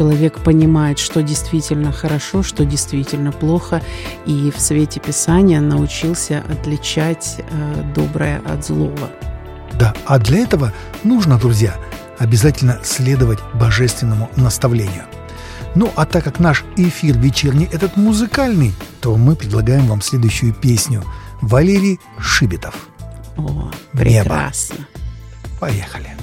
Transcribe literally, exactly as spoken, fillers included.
человек понимает, что действительно хорошо, что действительно плохо, и в свете Писания научился отличать э, доброе от злого. Да, а для этого нужно, друзья, обязательно следовать божественному наставлению. Ну, а так как наш эфир вечерний этот музыкальный, то мы предлагаем вам следующую песню. Валерий Шибетов. О, прекрасно. Небо. Поехали.